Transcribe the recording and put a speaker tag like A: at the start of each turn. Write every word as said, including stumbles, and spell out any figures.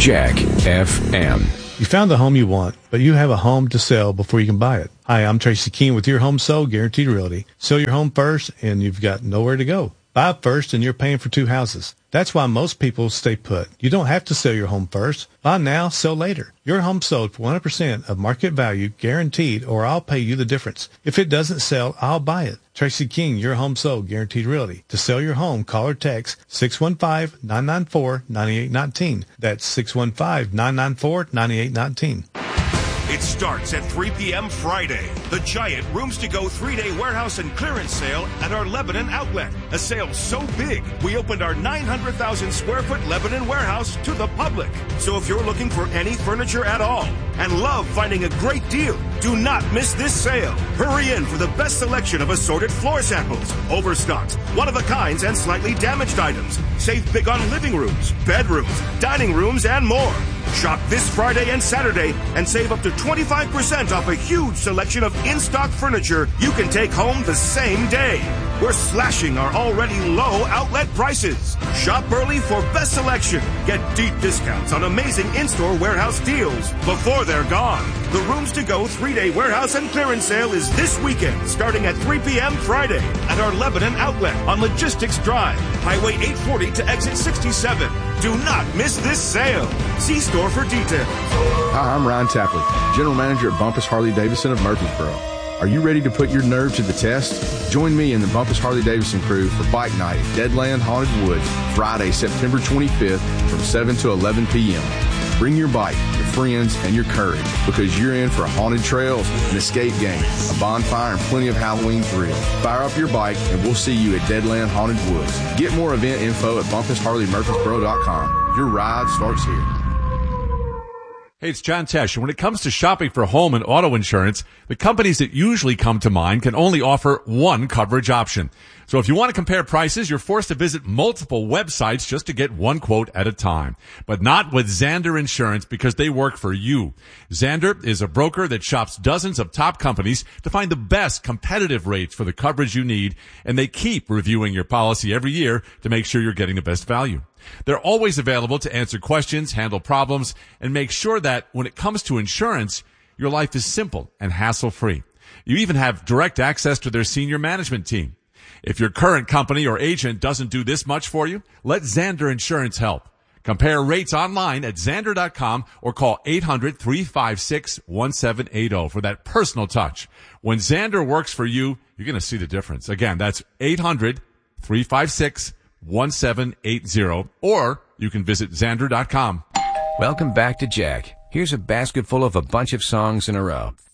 A: Jack F M.
B: You found the home you want, but you have a home to sell before you can buy it. Hi, I'm Tracy Keene with Your Home Sold Guaranteed Realty. Sell your home first, and you've got nowhere to go. Buy first, and you're paying for two houses. That's why most people stay put. You don't have to sell your home first. Buy now, sell later. Your home sold for one hundred percent of market value, guaranteed, or I'll pay you the difference. If it doesn't sell, I'll buy it. Tracy King, Your Home Sold Guaranteed Realty. To sell your home, call or text six one five, nine nine four, nine eight one nine. That's six one five, nine nine four, nine eight one nine.
C: It starts at three p.m. Friday. The giant Rooms to Go three-day warehouse and clearance sale at our Lebanon outlet. A sale so big, we opened our nine hundred thousand square foot Lebanon warehouse to the public. So if you're looking for any furniture at all and love finding a great deal, do not miss this sale. Hurry in for the best selection of assorted floor samples, overstocks, one-of-a-kinds, and slightly damaged items. Save big on living rooms, bedrooms, dining rooms, and more. Shop this Friday and Saturday and save up to twenty-five percent off a huge selection of in-stock furniture you can take home the same day. We're slashing our already low outlet prices. Shop early for best selection. Get deep discounts on amazing in-store warehouse deals before they're gone. The Rooms to Go three-day warehouse and clearance sale is this weekend, starting at three p.m. Friday at our Lebanon outlet on Logistics Drive, Highway eight forty to exit sixty-seven. Do not miss this sale. See store for details.
D: Hi, I'm Ryan Tapley, General Manager at Bumpus Harley-Davidson of Murfreesboro. Are you ready to put your nerve to the test? Join me and the Bumpus Harley-Davidson crew for Bike Night at Deadland Haunted Woods, Friday, September twenty-fifth from seven to eleven p.m. Bring your bike, your friends, and your courage, because you're in for haunted trails, an escape game, a bonfire, and plenty of Halloween thrills. Fire up your bike, and we'll see you at Deadland Haunted Woods. Get more event info at bumpus harley murfreesboro dot com. Your ride starts here.
E: Hey, it's John Tesh. When it comes to shopping for home and auto insurance, the companies that usually come to mind can only offer one coverage option. So if you want to compare prices, you're forced to visit multiple websites just to get one quote at a time. But not with Zander Insurance, because they work for you. Zander is a broker that shops dozens of top companies to find the best competitive rates for the coverage you need, and they keep reviewing your policy every year to make sure you're getting the best value. They're always available to answer questions, handle problems, and make sure that when it comes to insurance, your life is simple and hassle-free. You even have direct access to their senior management team. If your current company or agent doesn't do this much for you, let Zander Insurance help. Compare rates online at zander dot com or call eight hundred, three five six, one seven eight zero for that personal touch. When Zander works for you, you're going to see the difference. Again, that's eight hundred, three five six, one seven eight zero, or you can visit zander dot com.
A: Welcome back to Jack. Here's a basket full of a bunch of songs in a row.